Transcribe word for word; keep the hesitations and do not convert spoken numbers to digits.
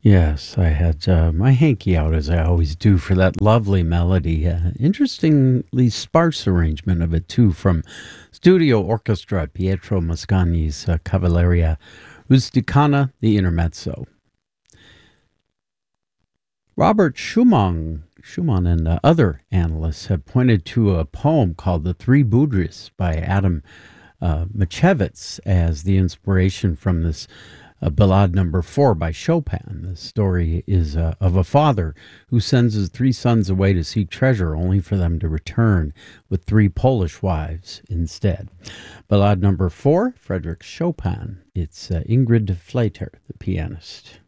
Yes, I had uh, my hanky out as I always do for that lovely melody. Uh, interestingly sparse arrangement of it too from studio orchestra Pietro Mascagni's uh, Cavalleria Rusticana, the Intermezzo. Robert Schumann, Schumann and uh, other analysts have pointed to a poem called "The Three Budris" by Adam uh, Mickiewicz as the inspiration from this uh, Ballade Number Four by Chopin. The story is uh, of a father who sends his three sons away to seek treasure, only for them to return with three Polish wives instead. Ballade Number Four, Frederick Chopin. It's uh, Ingrid Fleiter, the pianist.